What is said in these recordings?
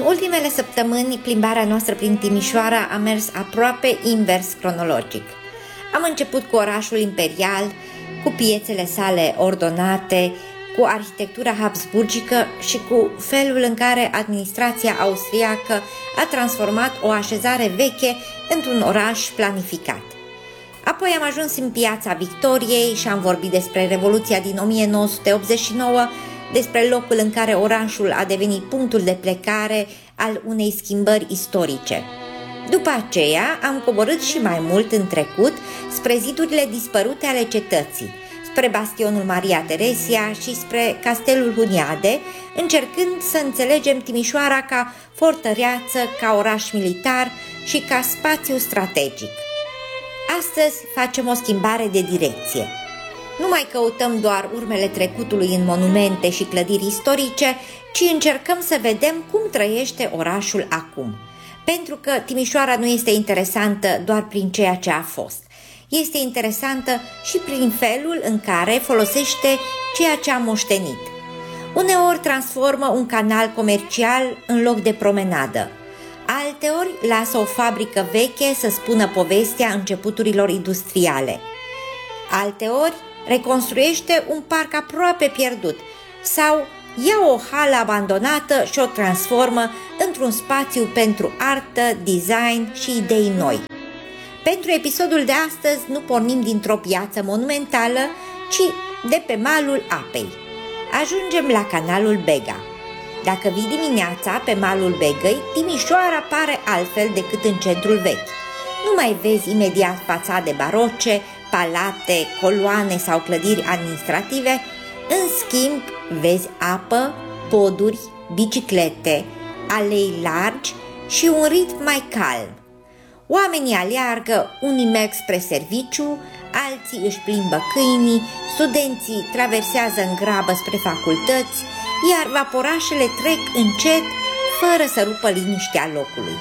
ultimele săptămâni, plimbarea noastră prin Timișoara a mers aproape invers cronologic. Am început cu orașul imperial, cu piețele sale ordonate, cu arhitectura habsburgică și cu felul în care administrația austriacă a transformat o așezare veche într-un oraș planificat. Apoi am ajuns în Piața Victoriei și am vorbit despre Revoluția din 1989, despre locul în care orașul a devenit punctul de plecare al unei schimbări istorice. După aceea am coborât și mai mult în trecut spre zidurile dispărute ale cetății, spre bastionul Maria Teresia și spre castelul Huniade, încercând să înțelegem Timișoara ca fortăreață, ca oraș militar și ca spațiu strategic. Astăzi facem o schimbare de direcție. Nu mai căutăm doar urmele trecutului în monumente și clădiri istorice, ci încercăm să vedem cum trăiește orașul acum. Pentru că Timișoara nu este interesantă doar prin ceea ce a fost. Este interesantă și prin felul în care folosește ceea ce a moștenit. Uneori transformă un canal comercial în loc de promenadă. Alteori lasă o fabrică veche să spună povestea începuturilor industriale. Alteori reconstruiește un parc aproape pierdut sau ia o hală abandonată și o transformă într-un spațiu pentru artă, design și idei noi. Pentru episodul de astăzi nu pornim dintr-o piață monumentală, ci de pe malul apei. Ajungem la canalul Bega. Dacă vii dimineața pe malul Begăi, Timișoara pare altfel decât în centrul vechi. Nu mai vezi imediat fațade baroce, palate, coloane sau clădiri administrative, în schimb vezi apă, poduri, biciclete, alei largi și un ritm mai calm. Oamenii aleargă, unii merg spre serviciu, alții își plimbă câinii, studenții traversează în grabă spre facultăți, iar vaporașele trec încet, fără să rupă liniștea locului.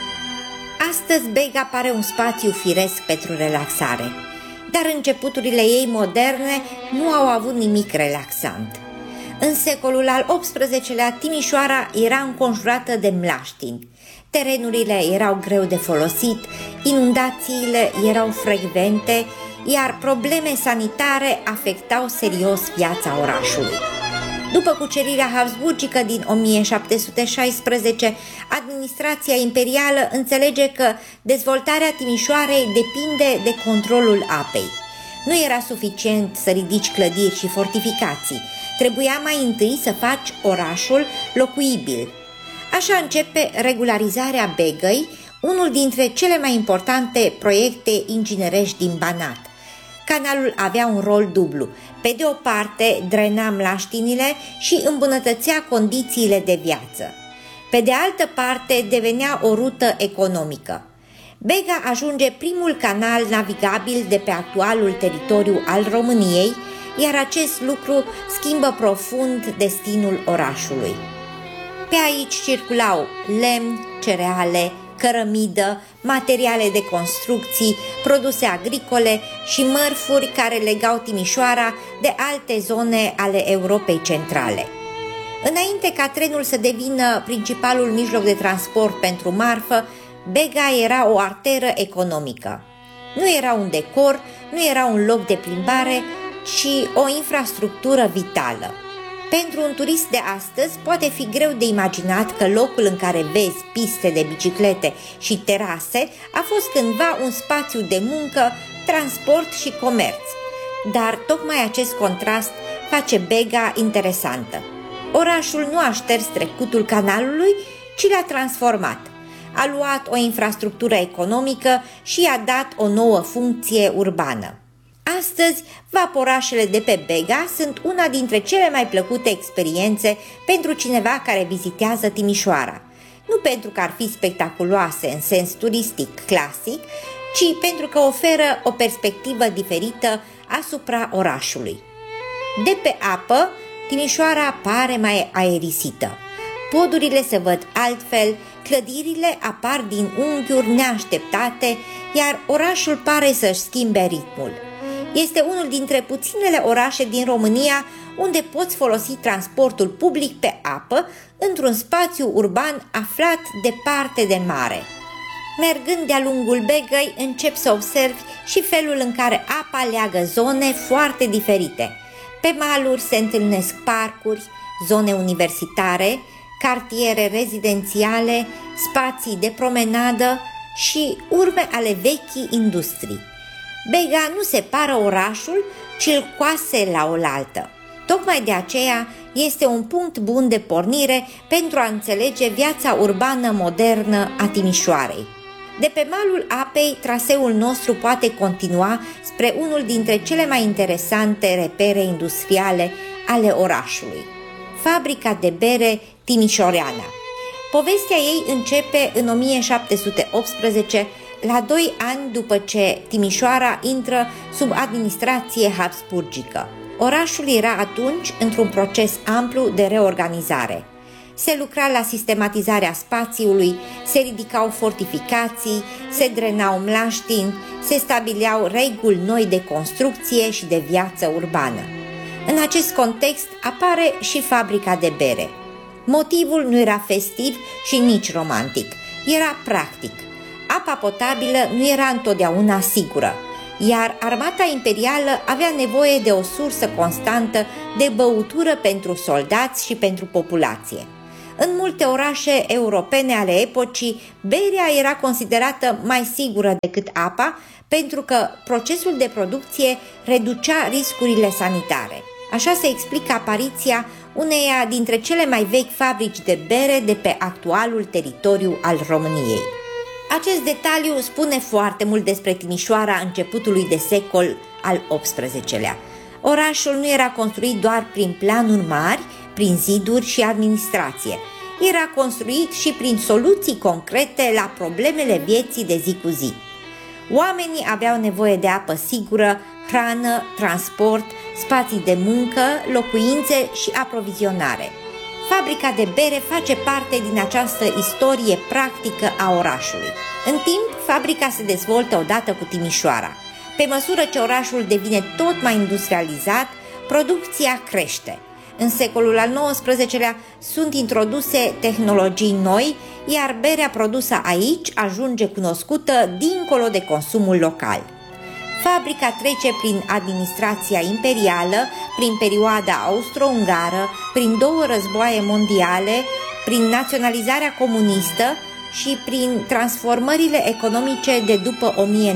Astăzi Bega pare un spațiu firesc pentru relaxare, dar începuturile ei moderne nu au avut nimic relaxant. În secolul al XVIII-lea, Timișoara era înconjurată de mlaștini. Terenurile erau greu de folosit, inundațiile erau frecvente, iar probleme sanitare afectau serios viața orașului. După cucerirea habsburgică din 1716, administrația imperială înțelege că dezvoltarea Timișoarei depinde de controlul apei. Nu era suficient să ridici clădiri și fortificații, trebuia mai întâi să faci orașul locuibil. Așa începe regularizarea Begăi, unul dintre cele mai importante proiecte inginerești din Banat. Canalul avea un rol dublu. Pe de o parte, drena mlaștinile și îmbunătățea condițiile de viață. Pe de altă parte, devenea o rută economică. Bega ajunge primul canal navigabil de pe actualul teritoriu al României, iar acest lucru schimbă profund destinul orașului. Pe aici circulau lemn, cereale, cărămidă, materiale de construcții, produse agricole și mărfuri care legau Timișoara de alte zone ale Europei centrale. Înainte ca trenul să devină principalul mijloc de transport pentru marfă, Bega era o arteră economică. Nu era un decor, nu era un loc de plimbare, ci o infrastructură vitală. Pentru un turist de astăzi poate fi greu de imaginat că locul în care vezi piste de biciclete și terase a fost cândva un spațiu de muncă, transport și comerț. Dar tocmai acest contrast face Bega interesantă. Orașul nu a șters trecutul canalului, ci l-a transformat. A luat o infrastructură economică și i-a dat o nouă funcție urbană. Astăzi, vaporașele de pe Bega sunt una dintre cele mai plăcute experiențe pentru cineva care vizitează Timișoara. Nu pentru că ar fi spectaculoase în sens turistic clasic, ci pentru că oferă o perspectivă diferită asupra orașului. De pe apă, Timișoara pare mai aerisită. Podurile se văd altfel, clădirile apar din unghiuri neașteptate, iar orașul pare să-și schimbe ritmul. Este unul dintre puținele orașe din România unde poți folosi transportul public pe apă într-un spațiu urban aflat departe de mare. Mergând de-a lungul Begăi, începi să observi și felul în care apa leagă zone foarte diferite. Pe maluri se întâlnesc parcuri, zone universitare, cartiere rezidențiale, spații de promenadă și urme ale vechii industrii. Bega nu separă orașul, ci îl coase la oaltă. Tocmai de aceea este un punct bun de pornire pentru a înțelege viața urbană modernă a Timișoarei. De pe malul apei, traseul nostru poate continua spre unul dintre cele mai interesante repere industriale ale orașului, fabrica de bere timișoreană. Povestea ei începe în 1718, la 2 ani după ce Timișoara intră sub administrație habsburgică. Orașul era atunci într-un proces amplu de reorganizare. Se lucra la sistematizarea spațiului, se ridicau fortificații, se drenau mlaștini, se stabileau reguli noi de construcție și de viață urbană. În acest context apare și fabrica de bere. Motivul nu era festiv și nici romantic, era practic. Apa potabilă nu era întotdeauna sigură, iar armata imperială avea nevoie de o sursă constantă de băutură pentru soldați și pentru populație. În multe orașe europene ale epocii, berea era considerată mai sigură decât apa, pentru că procesul de producție reducea riscurile sanitare. Așa se explică apariția uneia dintre cele mai vechi fabrici de bere de pe actualul teritoriu al României. Acest detaliu spune foarte mult despre Timișoara începutului de secol al XVIII-lea. Orașul nu era construit doar prin planuri mari, prin ziduri și administrație. Era construit și prin soluții concrete la problemele vieții de zi cu zi. Oamenii aveau nevoie de apă sigură, hrană, transport, spații de muncă, locuințe și aprovizionare. Fabrica de bere face parte din această istorie practică a orașului. În timp, fabrica se dezvoltă odată cu Timișoara. Pe măsură ce orașul devine tot mai industrializat, producția crește. În secolul al XIX-lea sunt introduse tehnologii noi, iar berea produsă aici ajunge cunoscută dincolo de consumul local. Fabrica trece prin administrația imperială, prin perioada austro-ungară, prin 2 războaie mondiale, prin naționalizarea comunistă și prin transformările economice de după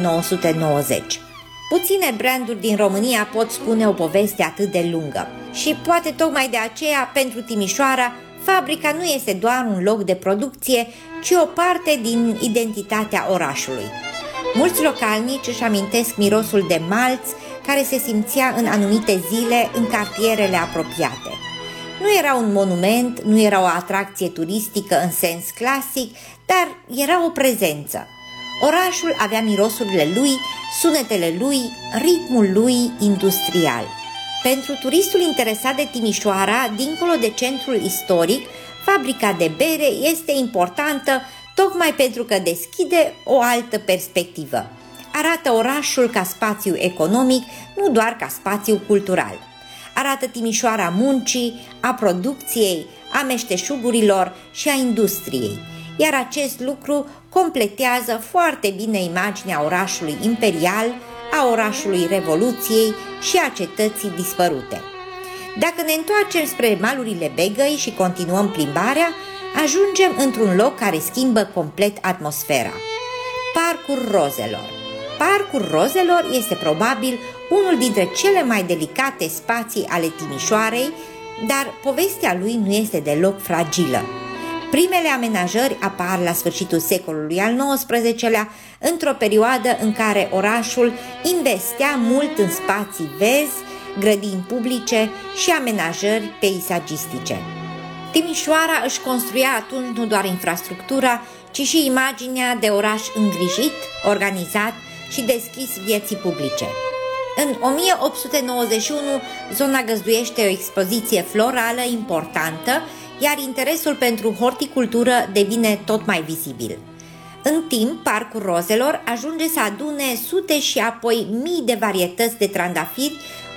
1990. Puține branduri din România pot spune o poveste atât de lungă și poate tocmai de aceea, pentru Timișoara, fabrica nu este doar un loc de producție, ci o parte din identitatea orașului. Mulți localnici își amintesc mirosul de malț care se simțea în anumite zile în cartierele apropiate. Nu era un monument, nu era o atracție turistică în sens clasic, dar era o prezență. Orașul avea mirosurile lui, sunetele lui, ritmul lui industrial. Pentru turistul interesat de Timișoara, dincolo de centrul istoric, fabrica de bere este importantă tocmai pentru că deschide o altă perspectivă. Arată orașul ca spațiu economic, nu doar ca spațiu cultural. Arată Timișoara muncii, a producției, a meșteșugurilor și a industriei, iar acest lucru completează foarte bine imaginea orașului imperial, a orașului Revoluției și a cetății dispărute. Dacă ne întoarcem spre malurile Begăi și continuăm plimbarea, ajungem într-un loc care schimbă complet atmosfera. Parcul Rozelor. Parcul Rozelor este probabil unul dintre cele mai delicate spații ale Timișoarei, dar povestea lui nu este deloc fragilă. Primele amenajări apar la sfârșitul secolului al XIX-lea, într-o perioadă în care orașul investea mult în spații verzi, grădini publice și amenajări peisagistice. Timișoara își construia atunci nu doar infrastructura, ci și imaginea de oraș îngrijit, organizat și deschis vieții publice. În 1891, zona găzduiește o expoziție florală importantă, iar interesul pentru horticultură devine tot mai vizibil. În timp, Parcul Rozelor ajunge să adune sute și apoi mii de varietăți de trandafiri,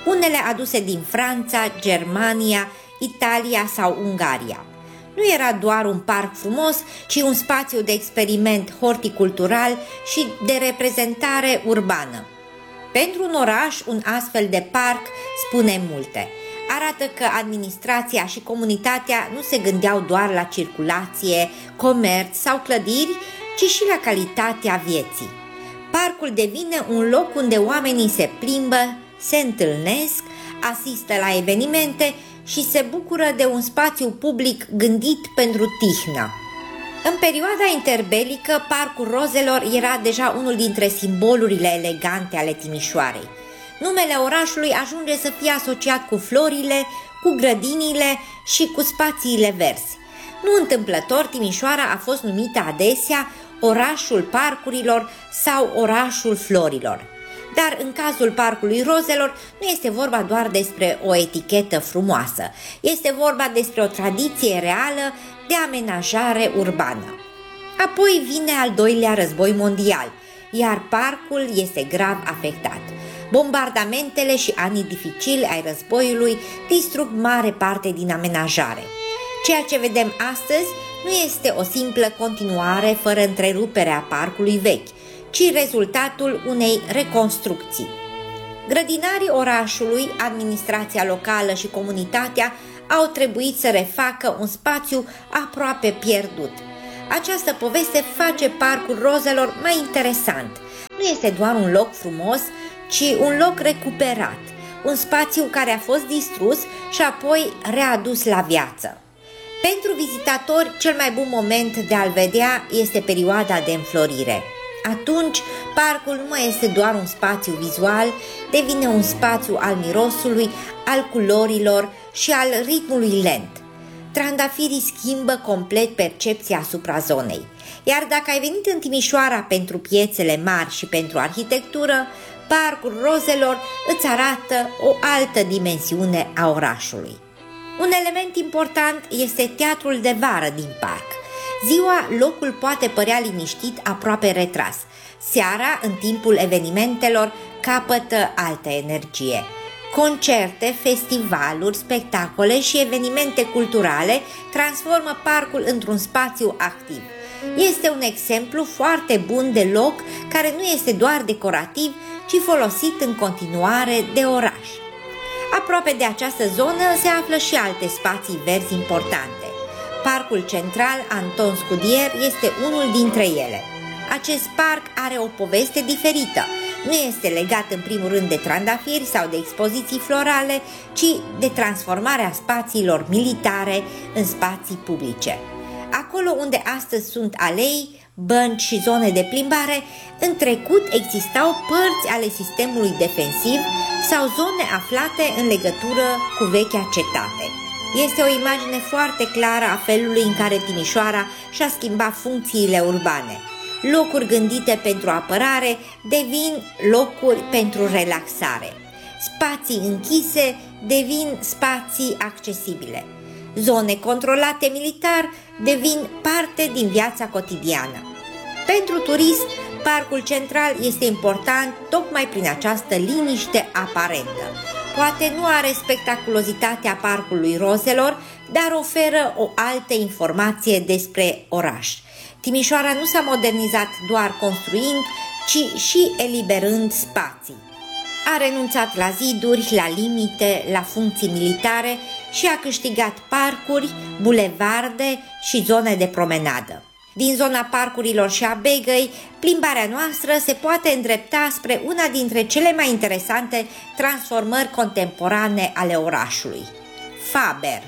unele aduse din Franța, Germania, Italia sau Ungaria. Nu era doar un parc frumos, ci un spațiu de experiment horticultural și de reprezentare urbană. Pentru un oraș, un astfel de parc spune multe. Arată că administrația și comunitatea nu se gândeau doar la circulație, comerț sau clădiri, ci și la calitatea vieții. Parcul devine un loc unde oamenii se plimbă, se întâlnesc, asistă la evenimente și se bucură de un spațiu public gândit pentru tihnă. În perioada interbelică, Parcul Rozelor era deja unul dintre simbolurile elegante ale Timișoarei. Numele orașului ajunge să fie asociat cu florile, cu grădinile și cu spațiile verzi. Nu întâmplător, Timișoara a fost numită adesea orașul parcurilor sau orașul florilor. Dar în cazul Parcului Rozelor nu este vorba doar despre o etichetă frumoasă, este vorba despre o tradiție reală de amenajare urbană. Apoi vine al doilea război mondial, iar parcul este grav afectat. Bombardamentele și anii dificili ai războiului distrug mare parte din amenajare. Ceea ce vedem astăzi nu este o simplă continuare fără întrerupere a parcului vechi, ci rezultatul unei reconstrucții. Grădinarii orașului, administrația locală și comunitatea au trebuit să refacă un spațiu aproape pierdut. Această poveste face Parcul Rozelor mai interesant. Nu este doar un loc frumos, ci un loc recuperat, un spațiu care a fost distrus și apoi readus la viață. Pentru vizitatori, cel mai bun moment de a-l vedea este perioada de înflorire. Atunci, parcul nu mai este doar un spațiu vizual, devine un spațiu al mirosului, al culorilor și al ritmului lent. Trandafirii schimbă complet percepția asupra zonei. Iar dacă ai venit în Timișoara pentru piețele mari și pentru arhitectură, Parcul Rozelor îți arată o altă dimensiune a orașului. Un element important este teatrul de vară din parc. Ziua, locul poate părea liniștit, aproape retras. Seara, în timpul evenimentelor, capătă altă energie. Concerte, festivaluri, spectacole și evenimente culturale transformă parcul într-un spațiu activ. Este un exemplu foarte bun de loc care nu este doar decorativ, ci folosit în continuare de oraș. Aproape de această zonă se află și alte spații verzi importante. Parcul Central Anton Scudier este unul dintre ele. Acest parc are o poveste diferită. Nu este legat în primul rând de trandafiri sau de expoziții florale, ci de transformarea spațiilor militare în spații publice. Acolo unde astăzi sunt alei, bănci și zone de plimbare, în trecut existau părți ale sistemului defensiv sau zone aflate în legătură cu vechea cetate. Este o imagine foarte clară a felului în care Timișoara și-a schimbat funcțiile urbane. Locuri gândite pentru apărare devin locuri pentru relaxare. Spații închise devin spații accesibile. Zone controlate militar devin parte din viața cotidiană. Pentru turist, Parcul Central este important tocmai prin această liniște aparentă. Poate nu are spectaculozitatea Parcului Rozelor, dar oferă o altă informație despre oraș. Timișoara nu s-a modernizat doar construind, ci și eliberând spații. A renunțat la ziduri, la limite, la funcții militare și a câștigat parcuri, bulevarde și zone de promenadă. Din zona parcurilor și a Begăi, plimbarea noastră se poate îndrepta spre una dintre cele mai interesante transformări contemporane ale orașului. Faber.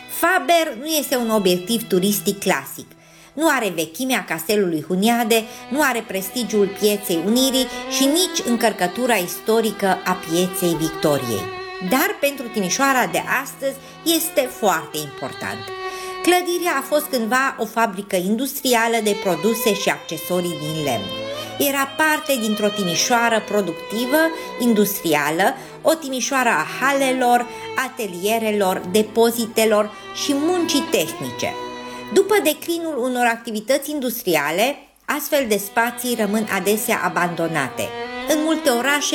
Faber nu este un obiectiv turistic clasic. Nu are vechimea castelului Huniade, nu are prestigiul Pieței Unirii și nici încărcătura istorică a Pieței Victoriei. Dar pentru Timișoara de astăzi este foarte important. Clădirea a fost cândva o fabrică industrială de produse și accesorii din lemn. Era parte dintr-o Timișoară productivă, industrială, o Timișoară a halelor, atelierelor, depozitelor și muncii tehnice. După declinul unor activități industriale, astfel de spații rămân adesea abandonate. În multe orașe,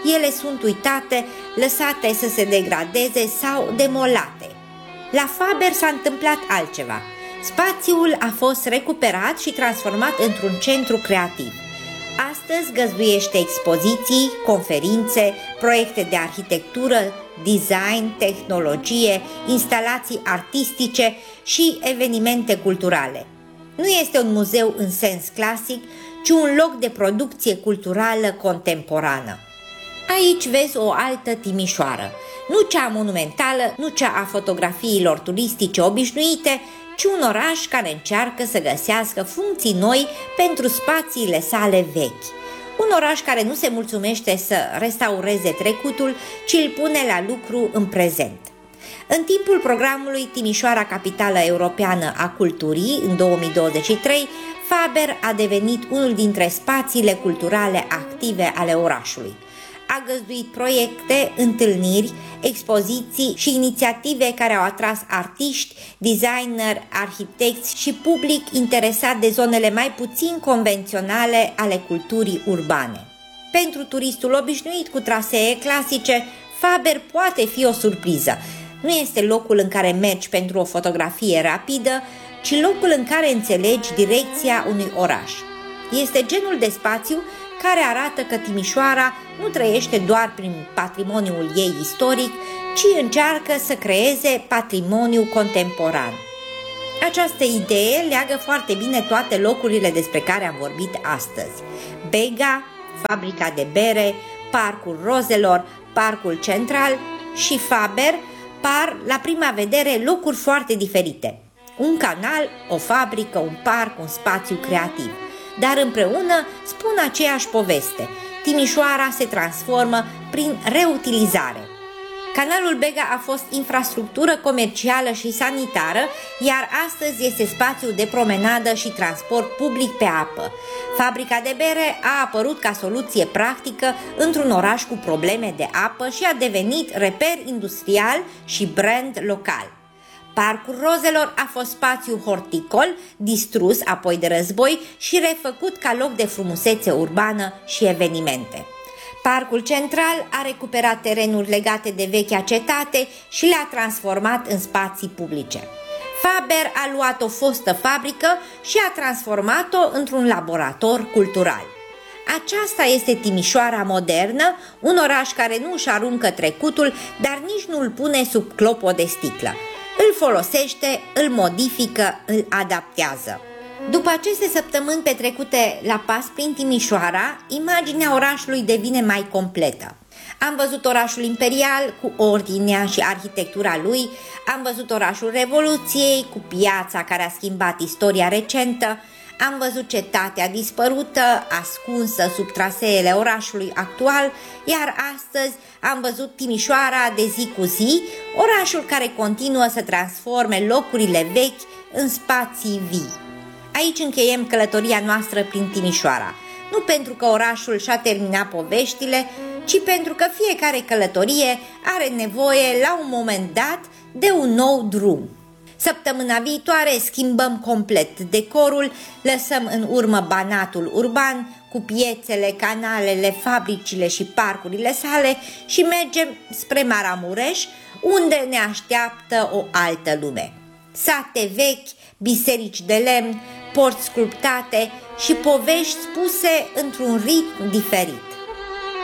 ele sunt uitate, lăsate să se degradeze sau demolate. La Faber s-a întâmplat altceva. Spațiul a fost recuperat și transformat într-un centru creativ. Astăzi găzduiește expoziții, conferințe, proiecte de arhitectură, design, tehnologie, instalații artistice și evenimente culturale. Nu este un muzeu în sens clasic, ci un loc de producție culturală contemporană. Aici vezi o altă Timișoară, nu cea monumentală, nu cea a fotografiilor turistice obișnuite, ci un oraș care încearcă să găsească funcții noi pentru spațiile sale vechi. Un oraș care nu se mulțumește să restaureze trecutul, ci îl pune la lucru în prezent. În timpul programului Timișoara Capitală Europeană a Culturii, în 2023, Faber a devenit unul dintre spațiile culturale active ale orașului. A găzduit proiecte, întâlniri, expoziții și inițiative care au atras artiști, designeri, arhitecți și public interesat de zonele mai puțin convenționale ale culturii urbane. Pentru turistul obișnuit cu trasee clasice, Faber poate fi o surpriză. Nu este locul în care mergi pentru o fotografie rapidă, ci locul în care înțelegi direcția unui oraș. Este genul de spațiu care arată că Timișoara nu trăiește doar prin patrimoniul ei istoric, ci încearcă să creeze patrimoniu contemporan. Această idee leagă foarte bine toate locurile despre care am vorbit astăzi. Bega, fabrica de bere, Parcul Rozelor, Parcul Central și Faber par la prima vedere locuri foarte diferite. Un canal, o fabrică, un parc, un spațiu creativ. Dar împreună spun aceeași poveste. Timișoara se transformă prin reutilizare. Canalul Bega a fost infrastructură comercială și sanitară, iar astăzi este spațiu de promenadă și transport public pe apă. Fabrica de bere a apărut ca soluție practică într-un oraș cu probleme de apă și a devenit reper industrial și brand local. Parcul Rozelor a fost spațiu horticol, distrus apoi de război și refăcut ca loc de frumusețe urbană și evenimente. Parcul Central a recuperat terenuri legate de vechea cetate și le-a transformat în spații publice. Faber a luat o fostă fabrică și a transformat-o într-un laborator cultural. Aceasta este Timișoara modernă, un oraș care nu își aruncă trecutul, dar nici nu îl pune sub clopot de sticlă. Îl folosește, îl modifică, îl adaptează. După aceste săptămâni petrecute la pas prin Timișoara, imaginea orașului devine mai completă. Am văzut orașul imperial cu ordinea și arhitectura lui, am văzut orașul Revoluției cu piața care a schimbat istoria recentă, am văzut cetatea dispărută, ascunsă sub traseele orașului actual, iar astăzi am văzut Timișoara de zi cu zi, orașul care continuă să transforme locurile vechi în spații vii. Aici încheiem călătoria noastră prin Timișoara, nu pentru că orașul și-a terminat poveștile, ci pentru că fiecare călătorie are nevoie la un moment dat de un nou drum. Săptămâna viitoare schimbăm complet decorul, lăsăm în urmă Banatul urban cu piețele, canalele, fabricile și parcurile sale și mergem spre Maramureș, unde ne așteaptă o altă lume. Sate vechi, biserici de lemn, porți sculptate și povești spuse într-un ritm diferit.